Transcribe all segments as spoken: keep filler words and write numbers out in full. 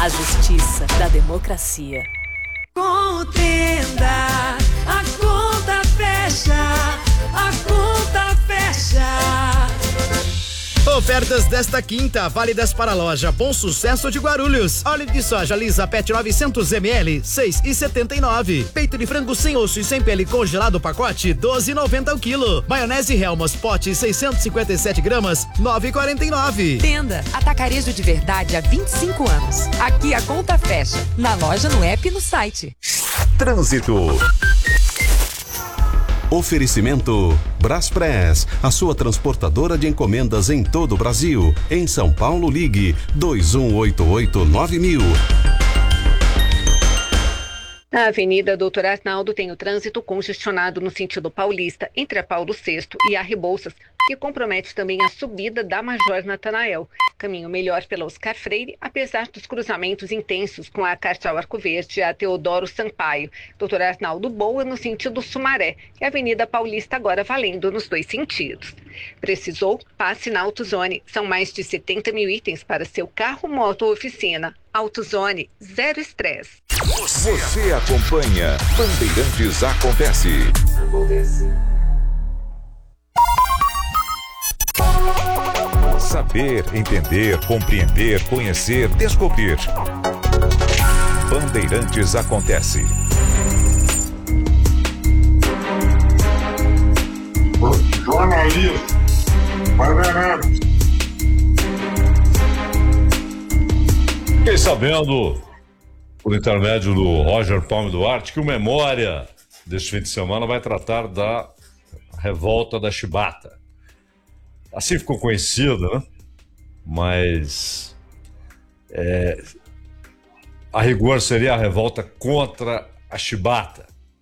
a justiça da democracia. Contenda, a conta fecha, a conta fecha. Ofertas desta quinta, válidas para a loja Bom Sucesso de Guarulhos. Óleo de soja Lisa Pet novecentos mililitros, seis e setenta e nove. Peito de frango sem osso e sem pele congelado pacote, doze e noventa o quilo. Maionese Helmos pote seiscentos e cinquenta e sete gramas, nove e quarenta e nove. Tenda, atacarejo de verdade há vinte e cinco anos. Aqui a conta fecha. Na loja, no app e no site. Trânsito. Oferecimento Braspress, a sua transportadora de encomendas em todo o Brasil. Em São Paulo, ligue dois um oito oito nove mil. A Avenida Doutor Arnaldo tem o trânsito congestionado no sentido paulista, entre a Paulo sexto e a Rebouças, que compromete também a subida da Major Natanael. Caminho melhor pela Oscar Freire, apesar dos cruzamentos intensos com a Cardeal Arco Verde e a Teodoro Sampaio. Doutor Arnaldo Boa no sentido Sumaré e a Avenida Paulista agora valendo nos dois sentidos. Precisou? Passe na AutoZone. São mais de setenta mil itens para seu carro, moto ou oficina. AutoZone, zero estresse. Você, Você acompanha Bandeirantes Acontece. Acontece. Saber, entender, compreender, conhecer, descobrir. Bandeirantes Acontece. Jornalismo. Bandeirantes. Fiquei sabendo, por intermédio do Roger Palme Duarte, que o Memória deste fim de semana vai tratar da revolta da Chibata. Assim ficou conhecida, né? Mas é, a rigor seria a revolta contra a Chibata.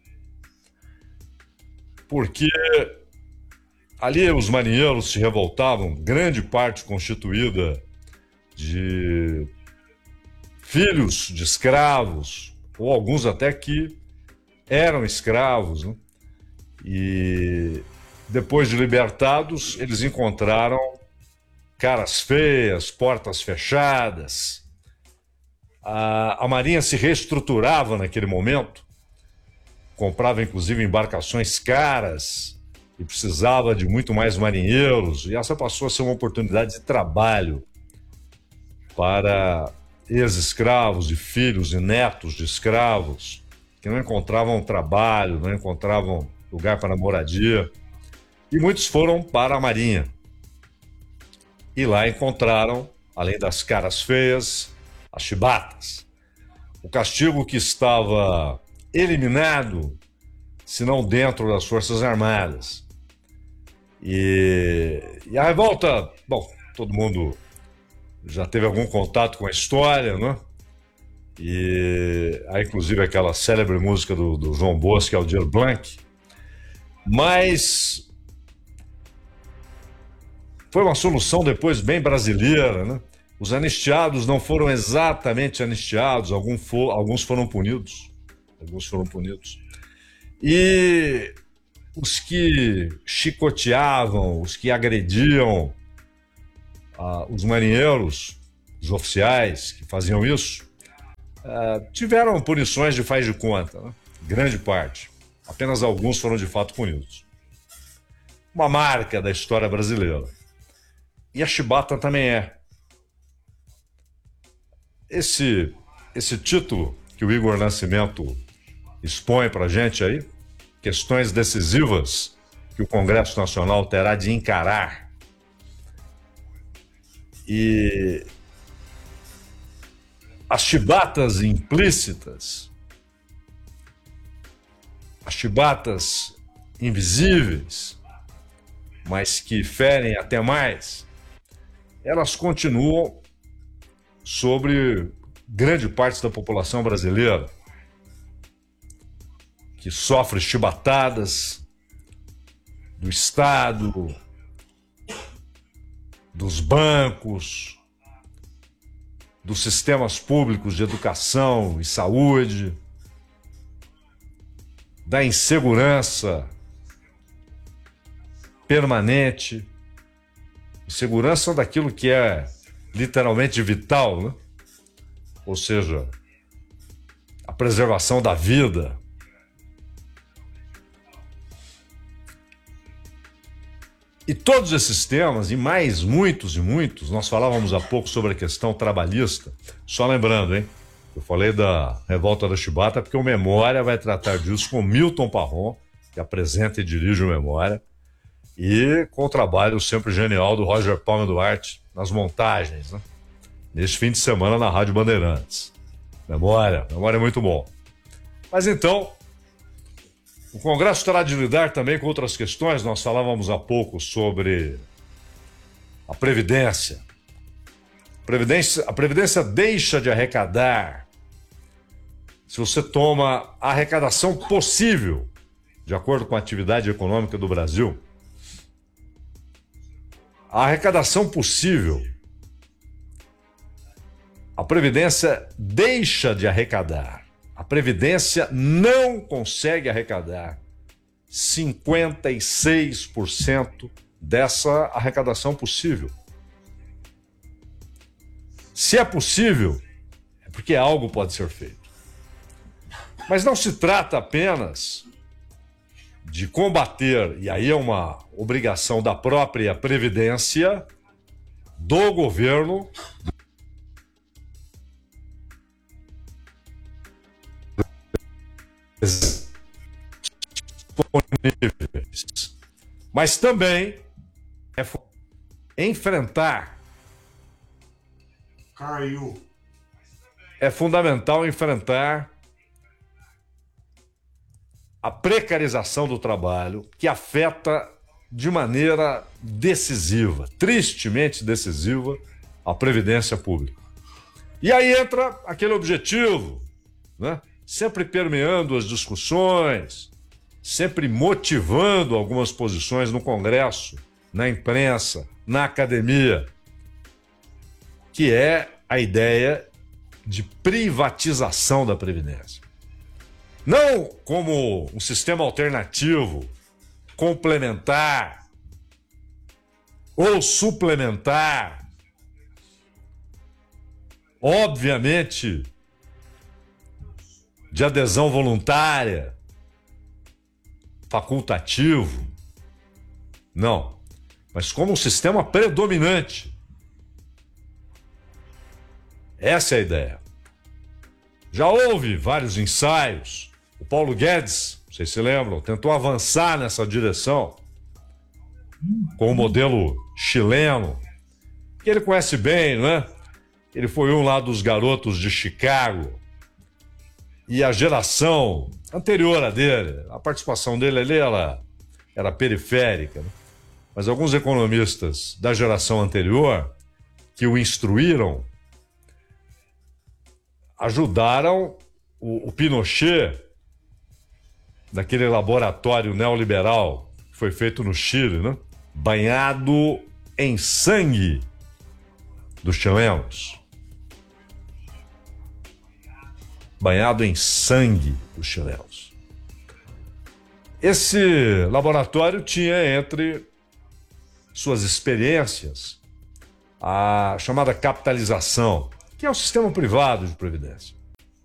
Porque ali os marinheiros se revoltavam, grande parte constituída de filhos de escravos, ou alguns até que eram escravos, né? E depois de libertados, eles encontraram caras feias, portas fechadas. A, a Marinha se reestruturava naquele momento, comprava inclusive embarcações caras e precisava de muito mais marinheiros, e essa passou a ser uma oportunidade de trabalho para ex-escravos e filhos e netos de escravos que não encontravam trabalho, não encontravam lugar para moradia, e muitos foram para a Marinha. E lá encontraram, além das caras feias, as chibatas. O castigo que estava eliminado, se não dentro das Forças Armadas. E, e a revolta, bom, todo mundo já teve algum contato com a história, né? E há inclusive aquela célebre música do, do João Bosco, Aldir Blanc. Mas foi uma solução depois bem brasileira, né? Os anistiados não foram exatamente anistiados, alguns, for, alguns foram punidos. Alguns foram punidos. E os que chicoteavam, os que agrediam ah, os marinheiros, os oficiais que faziam isso, ah, tiveram punições de faz de conta, né? Grande parte. Apenas alguns foram de fato punidos. Uma marca da história brasileira. E a chibata também é. Esse, esse título que o Igor Nascimento expõe para a gente aí, questões decisivas que o Congresso Nacional terá de encarar. E as chibatas implícitas, as chibatas invisíveis, mas que ferem até mais, elas continuam sobre grande parte da população brasileira, que sofre chibatadas do Estado, dos bancos, dos sistemas públicos de educação e saúde, da insegurança permanente, insegurança daquilo que é literalmente vital, né? ou seja, a preservação da vida. E todos esses temas, e mais muitos e muitos, nós falávamos há pouco sobre a questão trabalhista. Só lembrando, hein? Eu falei da Revolta da Chibata porque o Memória vai tratar disso com Milton Parron, que apresenta e dirige o Memória, e com o trabalho sempre genial do Roger Palma Duarte nas montagens, né? Neste fim de semana na Rádio Bandeirantes. Memória, Memória é muito bom. Mas então, o Congresso terá de lidar também com outras questões. Nós falávamos há pouco sobre a Previdência. Previdência, a Previdência deixa de arrecadar se você toma a arrecadação possível, de acordo com a atividade econômica do Brasil. A arrecadação possível, a Previdência deixa de arrecadar. A Previdência não consegue arrecadar cinquenta e seis por cento dessa arrecadação possível. Se é possível, é porque algo pode ser feito. Mas não se trata apenas de combater, e aí é uma obrigação da própria Previdência, do governo, mas também é enfrentar. Caiu. É fundamental enfrentar a precarização do trabalho, que afeta de maneira decisiva, tristemente decisiva, a Previdência Pública. E aí entra aquele objetivo, né? Sempre permeando as discussões, sempre motivando algumas posições no Congresso, na imprensa, na academia, que é a ideia de privatização da Previdência. Não como um sistema alternativo, complementar ou suplementar, obviamente de adesão voluntária, facultativo, não, mas como um sistema predominante. Essa é a ideia. Já houve vários ensaios. O Paulo Guedes, vocês se lembram, tentou avançar nessa direção com o modelo chileno, que ele conhece bem, não é? Ele foi um lá dos garotos de Chicago. E a geração anterior a dele, a participação dele ali era, era periférica, né? Mas alguns economistas da geração anterior que o instruíram ajudaram o, o Pinochet, daquele laboratório neoliberal que foi feito no Chile, né? Banhado em sangue dos chilenos. Banhado em sangue dos chilenos. Esse laboratório tinha entre suas experiências a chamada capitalização, que é o sistema privado de previdência.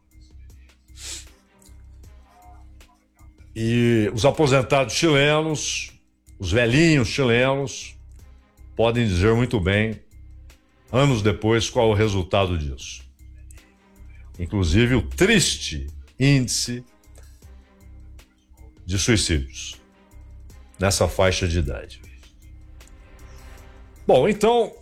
E os aposentados chilenos, os velhinhos chilenos, podem dizer muito bem, anos depois, qual é o resultado disso. Inclusive o triste índice de suicídios nessa faixa de idade. Bom, então,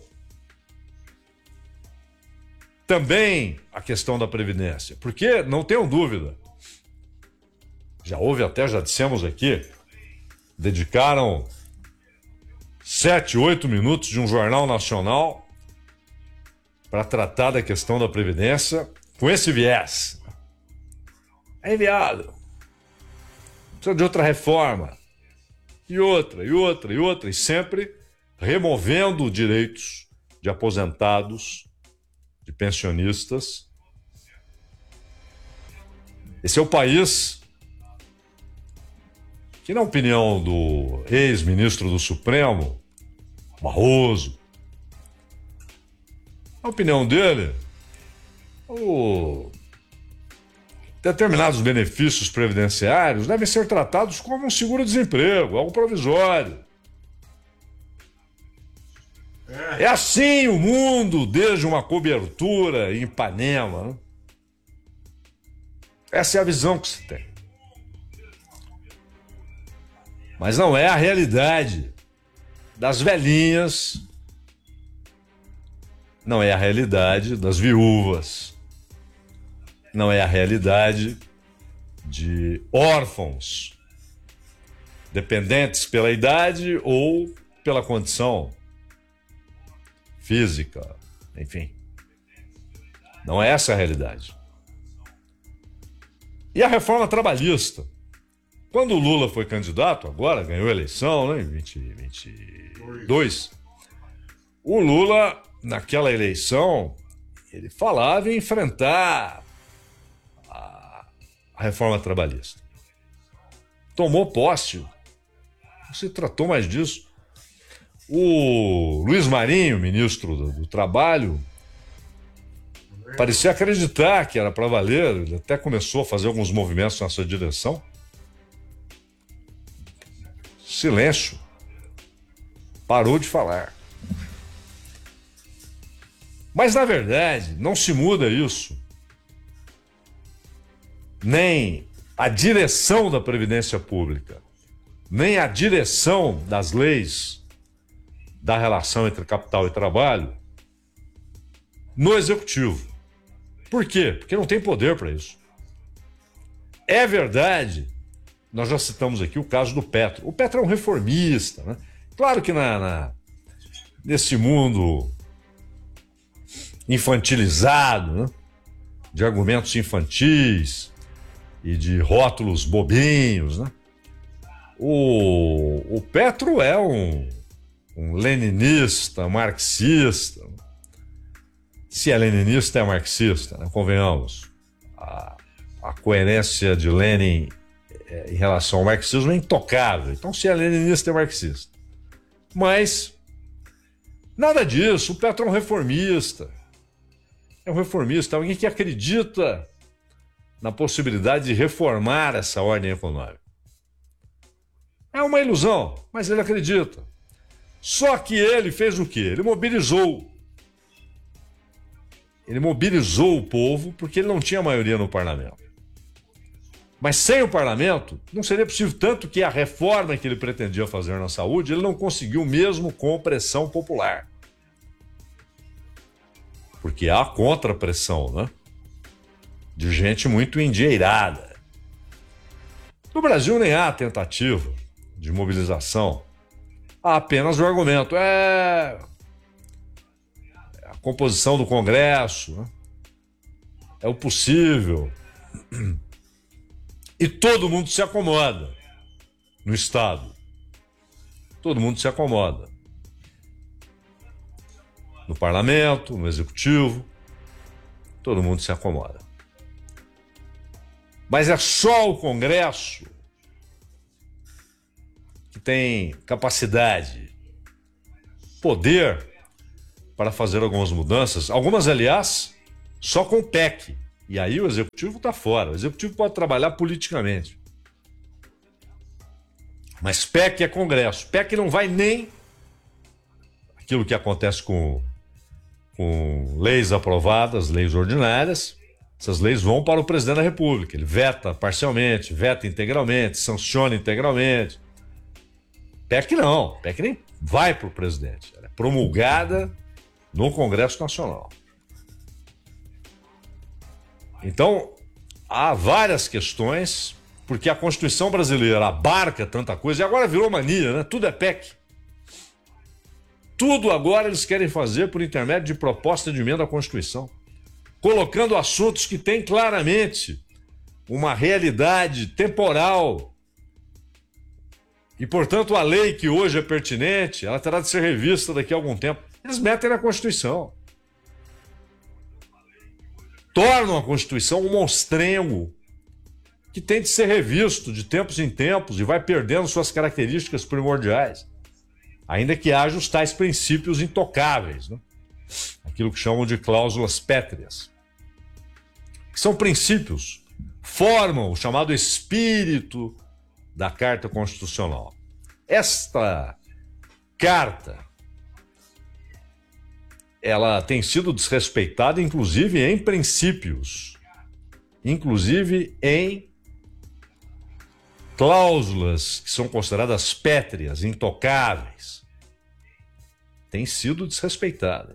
também a questão da Previdência, porque não tenham dúvida, já houve até, já dissemos aqui, dedicaram sete, oito minutos de um jornal nacional para tratar da questão da Previdência com esse viés. É enviado. Precisa de outra reforma. E outra, e outra, e outra, e sempre removendo direitos de aposentados, de pensionistas. Esse é o país que, na opinião do ex-ministro do Supremo, Barroso, na opinião dele, O... Determinados benefícios previdenciários devem ser tratados como um seguro-desemprego, algo provisório. É assim o mundo, desde uma cobertura em Ipanema. Né? Essa é a visão que se tem. Mas não é a realidade das velhinhas, não é a realidade das viúvas, não é a realidade de órfãos, dependentes pela idade ou pela condição física, enfim. Não é essa a realidade. E a reforma trabalhista? Quando o Lula foi candidato, agora ganhou a eleição, né, em vinte e vinte e dois, o Lula, naquela eleição, ele falava em enfrentar a, a reforma trabalhista. Tomou posse, não se tratou mais disso. O Luiz Marinho, ministro do, do Trabalho, parecia acreditar que era para valer, ele até começou a fazer alguns movimentos nessa direção. Silêncio. Parou de falar. Mas, na verdade, não se muda isso. Nem a direção da Previdência Pública, nem a direção das leis da relação entre capital e trabalho no Executivo. Por quê? Porque não tem poder para isso. É verdade, nós já citamos aqui o caso do Petro. O Petro é um reformista, né? Claro que na, na, nesse mundo infantilizado, né? De argumentos infantis e de rótulos bobinhos, né? O, o Petro é um, um leninista, marxista. Se é leninista, é marxista, né? Convenhamos. A, a coerência de Lenin em relação ao marxismo é intocável. Então, se é leninista, é marxista. Mas, nada disso. O Petro é um reformista. É um reformista, alguém que acredita na possibilidade de reformar essa ordem econômica. É uma ilusão, mas ele acredita. Só que ele fez o quê? Ele mobilizou. Ele mobilizou o povo porque ele não tinha maioria no parlamento. Mas sem o parlamento, não seria possível, tanto que a reforma que ele pretendia fazer na saúde, ele não conseguiu mesmo com pressão popular. Porque há contra-pressão, né? De gente muito endinheirada. No Brasil nem há tentativa de mobilização. Há apenas o argumento, é a composição do Congresso, né? É o possível. E todo mundo se acomoda no Estado. Todo mundo se acomoda. No Parlamento, no Executivo, todo mundo se acomoda. Mas é só o Congresso que tem capacidade, poder para fazer algumas mudanças. Algumas, aliás, só com o P E C. E aí o Executivo está fora. O Executivo pode trabalhar politicamente. Mas P E C é Congresso. P E C não vai nem aquilo que acontece com, com leis aprovadas, leis ordinárias. Essas leis vão para o presidente da República. Ele veta parcialmente, veta integralmente, sanciona integralmente. P E C não. P E C nem vai para o presidente. Ela é promulgada no Congresso Nacional. Então, há várias questões, porque a Constituição brasileira abarca tanta coisa, e agora virou mania, né? Tudo é P E C. Tudo agora eles querem fazer por intermédio de proposta de emenda à Constituição, colocando assuntos que têm claramente uma realidade temporal. E, portanto, a lei que hoje é pertinente, ela terá de ser revista daqui a algum tempo. Eles metem na Constituição. Tornam a Constituição um monstrengo que tem de ser revisto de tempos em tempos e vai perdendo suas características primordiais, ainda que haja os tais princípios intocáveis, né? Aquilo que chamam de cláusulas pétreas. que são princípios, formam o chamado espírito da Carta Constitucional. Esta carta, ela tem sido desrespeitada, inclusive em princípios, inclusive em cláusulas que são consideradas pétreas, intocáveis. Tem sido desrespeitada.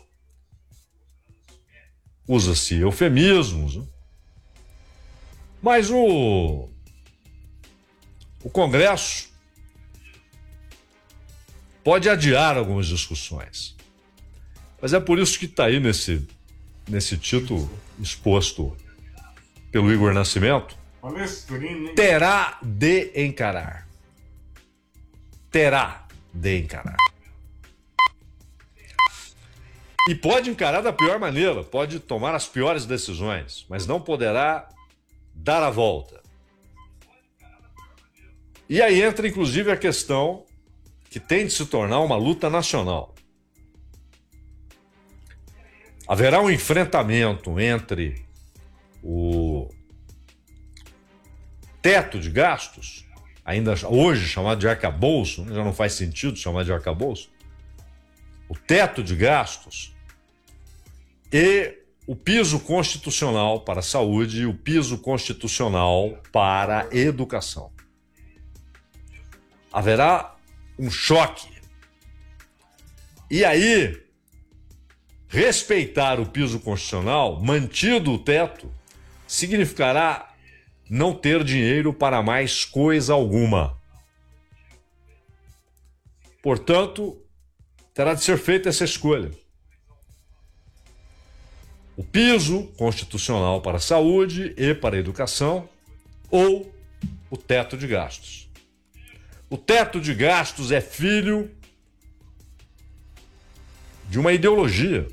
Usa-se eufemismos, né? Mas o, o Congresso pode adiar algumas discussões. Mas é por isso que está aí nesse, nesse título exposto pelo Igor Nascimento, terá de encarar. Terá de encarar. E pode encarar da pior maneira, pode tomar as piores decisões, mas não poderá dar a volta. E aí entra, inclusive, a questão que tem de se tornar uma luta nacional. Haverá um enfrentamento entre o teto de gastos, ainda hoje chamado de arcabouço, já não faz sentido chamar de arcabouço, o teto de gastos e o piso constitucional para a saúde e o piso constitucional para a educação. Haverá um choque. E aí, respeitar o piso constitucional, mantido o teto, significará não ter dinheiro para mais coisa alguma. Portanto, terá de ser feita essa escolha. O piso constitucional para a saúde e para a educação ou o teto de gastos. O teto de gastos é filho de uma ideologia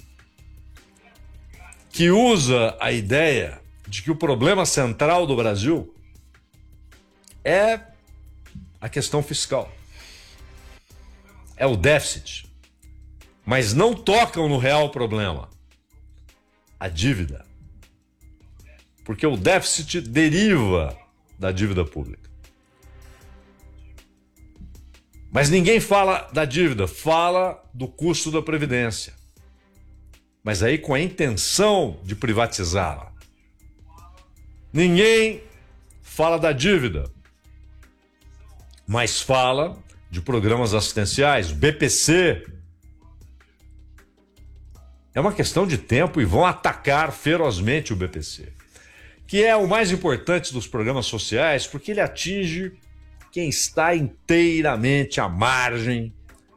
que usa a ideia de que o problema central do Brasil é a questão fiscal. É o déficit. Mas não tocam no real problema, a dívida. Porque o déficit deriva da dívida pública. Mas ninguém fala da dívida, fala do custo da Previdência. Mas aí com a intenção de privatizá-la. Ninguém fala da dívida, mas fala de programas assistenciais, B P C. É uma questão de tempo e vão atacar ferozmente o B P C, que é o mais importante dos programas sociais, porque ele atinge quem está inteiramente à margem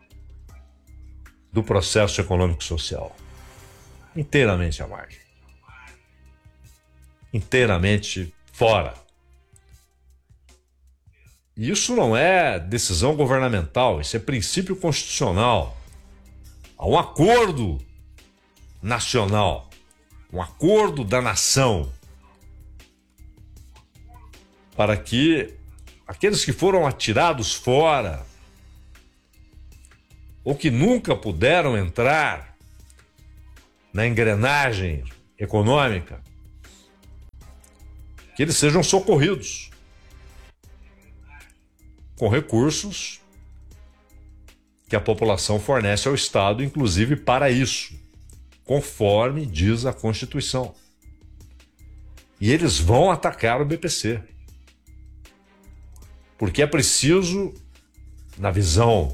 do processo econômico-social. Inteiramente à margem. Inteiramente fora. E isso não é decisão governamental, isso é princípio constitucional. Há um acordo nacional, um acordo da nação, para que aqueles que foram atirados fora ou que nunca puderam entrar na engrenagem econômica, que eles sejam socorridos com recursos que a população fornece ao Estado, inclusive para isso, conforme diz a Constituição. E eles vão atacar o B P C. Porque é preciso, na visão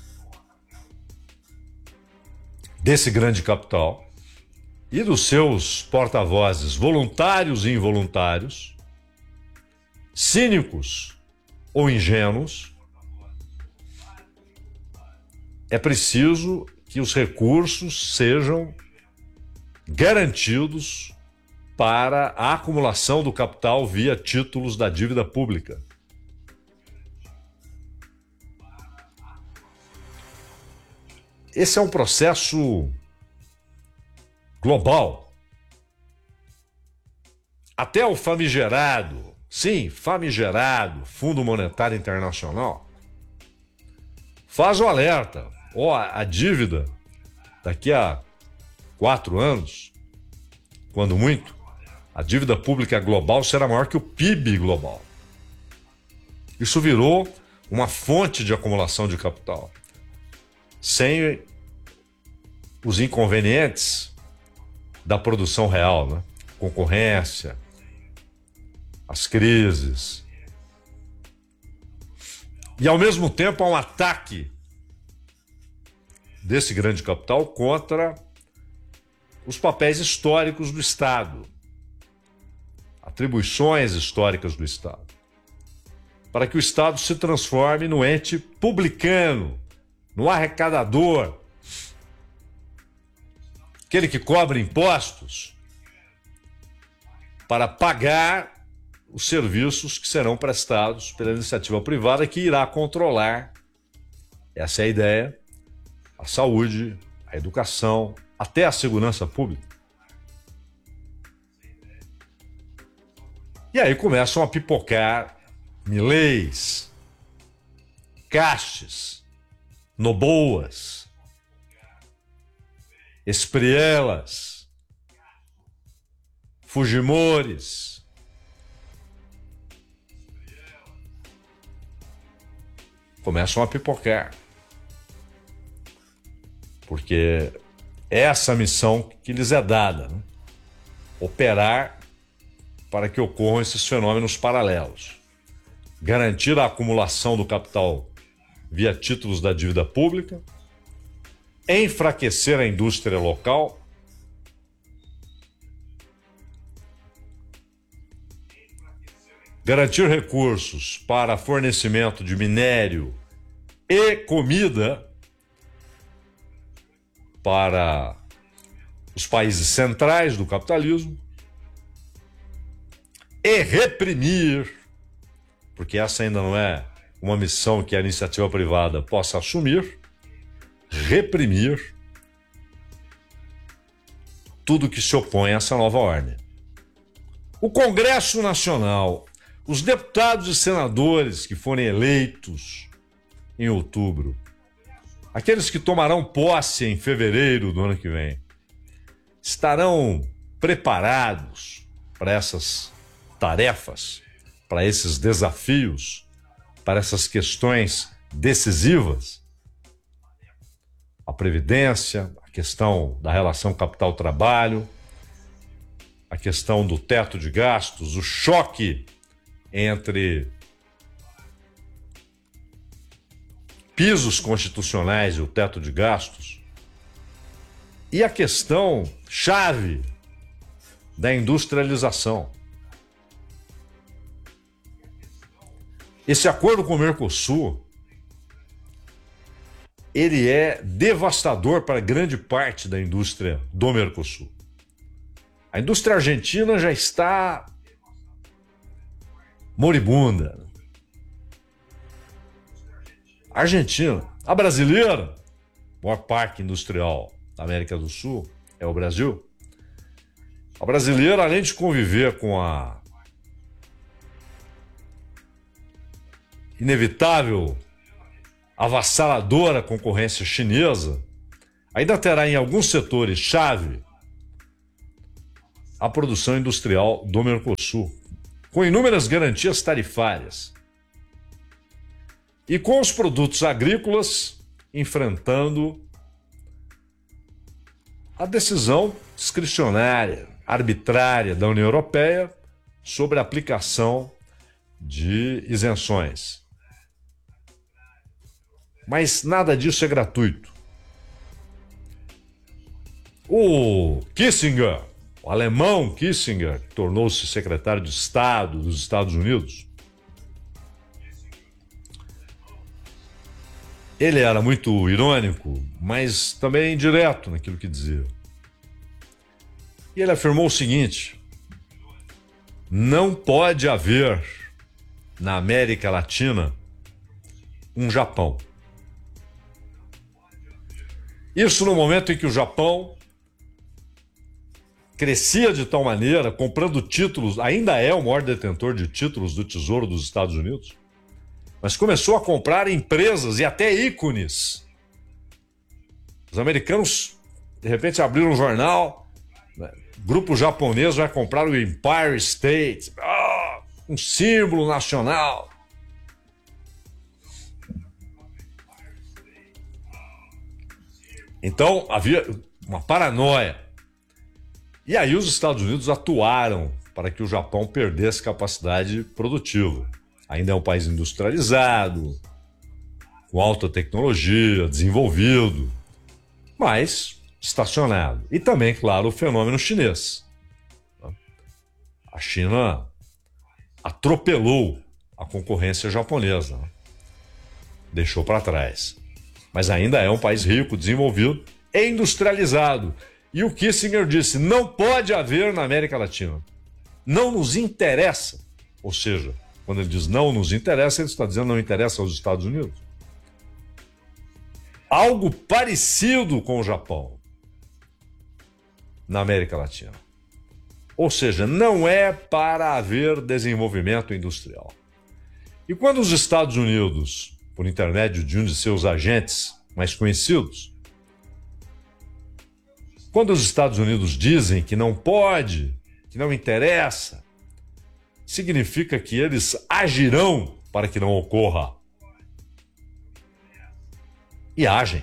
desse grande capital e dos seus porta-vozes voluntários e involuntários, cínicos ou ingênuos, é preciso que os recursos sejam garantidos para a acumulação do capital via títulos da dívida pública. Esse é um processo global. Até o famigerado, sim, famigerado Fundo Monetário Internacional faz o alerta. Ó, oh, a dívida daqui a quatro anos, quando muito, A dívida pública global será maior que o P I B global. Isso virou uma fonte de acumulação de capital, sem os inconvenientes da produção real, né? Concorrência, as crises. E, ao mesmo tempo, há um ataque desse grande capital contra os papéis históricos do Estado, atribuições históricas do Estado, para que o Estado se transforme no ente publicano, no arrecadador, aquele que cobra impostos para pagar os serviços que serão prestados pela iniciativa privada, que irá controlar, essa é a ideia, a saúde, a educação, até a segurança pública. E aí começam a pipocar Mileis, Castes, Noboas, Esprielas, Fujimores, começam a pipocar, porque é essa missão que lhes é dada, né? Operar para que ocorram esses fenômenos paralelos, garantir a acumulação do capital via títulos da dívida pública, enfraquecer a indústria local, garantir recursos para fornecimento de minério e comida para os países centrais do capitalismo e reprimir, porque essa ainda não é uma missão que a iniciativa privada possa assumir, reprimir tudo que se opõe a essa nova ordem. O Congresso Nacional, os deputados e senadores que forem eleitos em outubro, aqueles que tomarão posse em fevereiro do ano que vem, estarão preparados para essas tarefas, para esses desafios, para essas questões decisivas? A previdência, a questão da relação capital-trabalho, a questão do teto de gastos, o choque entre pisos constitucionais e o teto de gastos, e a questão chave da industrialização. Esse acordo com o Mercosul, ele é devastador para grande parte da indústria do Mercosul. A indústria argentina já está moribunda. A Argentina, a brasileira, o maior parque industrial da América do Sul é o Brasil. A brasileira, além de conviver com a inevitável, avassaladora concorrência chinesa, ainda terá em alguns setores chave a produção industrial do Mercosul, com inúmeras garantias tarifárias, e com os produtos agrícolas enfrentando a decisão discricionária, arbitrária da União Europeia sobre a aplicação de isenções. Mas nada disso é gratuito. O Kissinger, o alemão Kissinger, que tornou-se secretário de Estado dos Estados Unidos, ele era muito irônico, mas também direto naquilo que dizia. E ele afirmou o seguinte: não pode haver na América Latina um Japão. Isso no momento em que o Japão crescia de tal maneira, comprando títulos, ainda é o maior detentor de títulos do Tesouro dos Estados Unidos, mas começou a comprar empresas e até ícones. Os americanos, de repente, abriram um jornal, né, grupo japonês vai comprar o Empire State, ah, um símbolo nacional. Então havia uma paranoia. E aí os Estados Unidos atuaram para que o Japão perdesse capacidade produtiva. Ainda é um país industrializado, com alta tecnologia, desenvolvido, mas estacionado. E também, claro, o fenômeno chinês. A China atropelou a concorrência japonesa, deixou para trás. Mas ainda é um país rico, desenvolvido e industrializado. E o Kissinger disse, não pode haver na América Latina. Não nos interessa. Ou seja, quando ele diz não nos interessa, ele está dizendo não interessa aos Estados Unidos. Algo parecido com o Japão na América Latina. Ou seja, não é para haver desenvolvimento industrial. E quando os Estados Unidos, por intermédio de um de seus agentes mais conhecidos, quando os Estados Unidos dizem que não pode, que não interessa, significa que eles agirão para que não ocorra. E agem.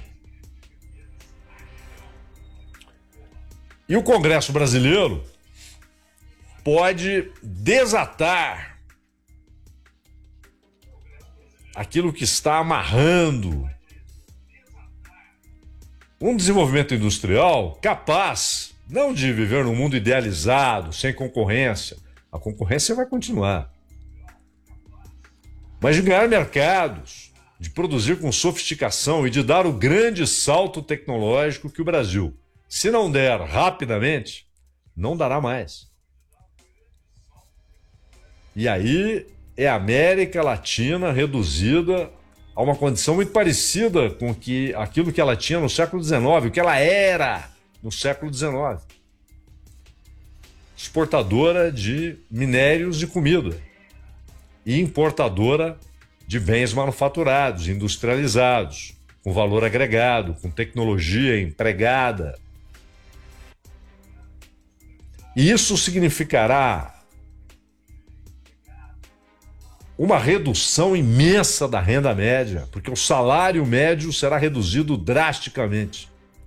E o Congresso brasileiro pode desatar aquilo que está amarrando um desenvolvimento industrial capaz, não de viver num mundo idealizado, sem concorrência. A concorrência vai continuar. Mas de ganhar mercados, de produzir com sofisticação e de dar o grande salto tecnológico que o Brasil, se não der rapidamente, não dará mais. E aí é a América Latina reduzida a uma condição muito parecida com que, aquilo que ela tinha no século dezenove, o que ela era no século dezenove. Exportadora de minérios e comida e importadora de bens manufaturados, industrializados, com valor agregado, com tecnologia empregada. E isso significará uma redução imensa da renda média, porque o salário médio será reduzido drasticamente.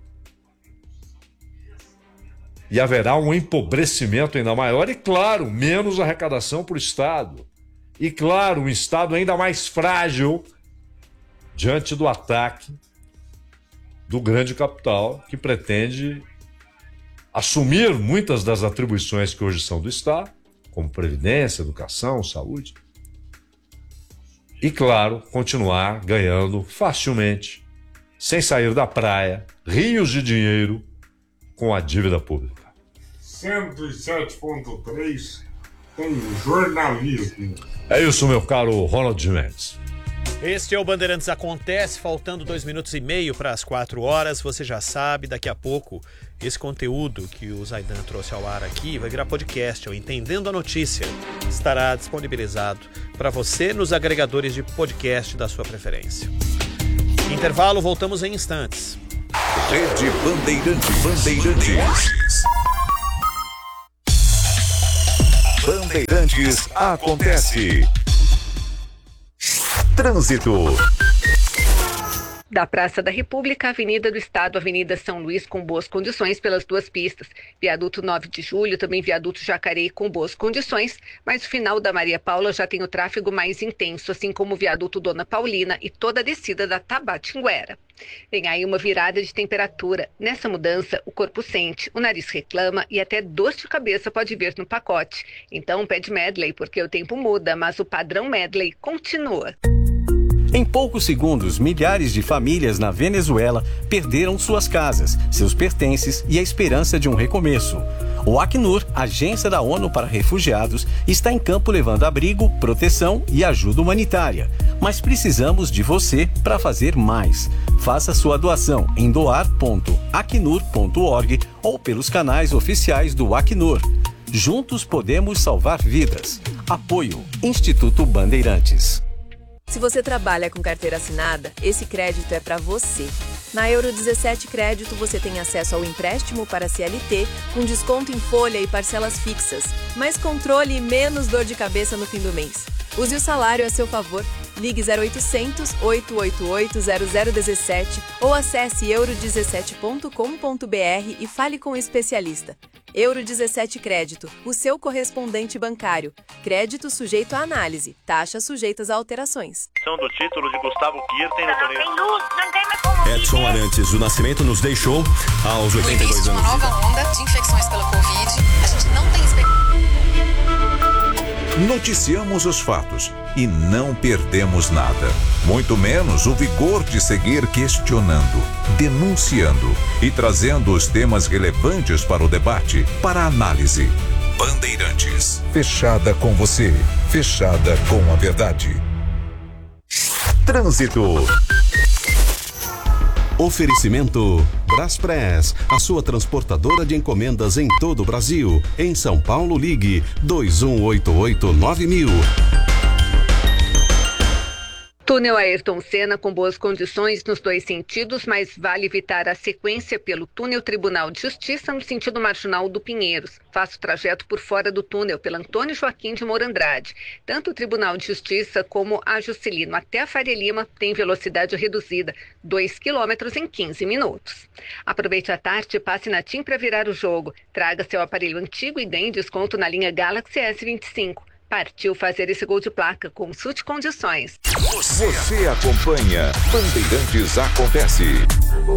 E haverá um empobrecimento ainda maior e, claro, menos arrecadação para o Estado. E, claro, um Estado ainda mais frágil diante do ataque do grande capital que pretende assumir muitas das atribuições que hoje são do Estado, como previdência, educação, saúde. E, claro, continuar ganhando facilmente, sem sair da praia, rios de dinheiro com a dívida pública. cento e sete ponto três tem jornalismo. É isso, meu caro Ronald Gimenez. Este é o Bandeirantes Acontece, faltando dois minutos e meio para as quatro horas. Você já sabe, daqui a pouco, esse conteúdo que o Zaidan trouxe ao ar aqui vai virar podcast, o Entendendo a Notícia. Estará disponibilizado para você nos agregadores de podcast da sua preferência. Intervalo, voltamos em instantes. Rede Bandeirantes. Bandeirantes. Bandeirantes Acontece. Trânsito. Da Praça da República, Avenida do Estado, Avenida São Luís, com boas condições pelas duas pistas. Viaduto nove de julho, também Viaduto Jacareí, com boas condições, mas o final da Maria Paula já tem o tráfego mais intenso, assim como o Viaduto Dona Paulina e toda a descida da Tabatinguera. Vem aí uma virada de temperatura. Nessa mudança, o corpo sente, o nariz reclama e até dor de cabeça pode vir no pacote. Então pede Medley, porque o tempo muda, mas o padrão Medley continua. Em poucos segundos, milhares de famílias na Venezuela perderam suas casas, seus pertences e a esperança de um recomeço. O Acnur, agência da ONU para refugiados, está em campo levando abrigo, proteção e ajuda humanitária. Mas precisamos de você para fazer mais. Faça sua doação em doar ponto acnur ponto org ou pelos canais oficiais do Acnur. Juntos podemos salvar vidas. Apoio Instituto Bandeirantes. Se você trabalha com carteira assinada, esse crédito é para você. Na Euro dezessete Crédito você tem acesso ao empréstimo para C L T com desconto em folha e parcelas fixas, mais controle e menos dor de cabeça no fim do mês. Use o salário a seu favor. Ligue zero oitocentos, oito oito oito, zero zero um sete ou acesse euro dezessete ponto com ponto br e fale com o especialista. Euro dezessete Crédito, o seu correspondente bancário. Crédito sujeito à análise. Taxas sujeitas a alterações. Do título de Gustavo Kirten no torneio. Edson Arantes do Nascimento nos deixou aos oitenta e dois anos. Uma nova onda de infecções pela Covid. A gente não tem expectativa. Noticiamos os fatos e não perdemos nada. Muito menos o vigor de seguir questionando, denunciando e trazendo os temas relevantes para o debate, para a análise. Bandeirantes. Fechada com você. Fechada com a verdade. Trânsito. Oferecimento Braspress, a sua transportadora de encomendas em todo o Brasil. Em São Paulo, ligue dois um oito oito nove mil. Túnel Ayrton Senna com boas condições nos dois sentidos, mas vale evitar a sequência pelo túnel Tribunal de Justiça no sentido marginal do Pinheiros. Faça o trajeto por fora do túnel pela Antônio Joaquim de Moura Andrade. Tanto o Tribunal de Justiça como a Juscelino até a Faria Lima tem velocidade reduzida, dois quilômetros em quinze minutos. Aproveite a tarde e passe na TIM para virar o jogo. Traga seu aparelho antigo e ganhe desconto na linha Galaxy S vinte e cinco. Partiu fazer esse gol de placa. Consulte condições. Você acompanha Bandeirantes Acontece.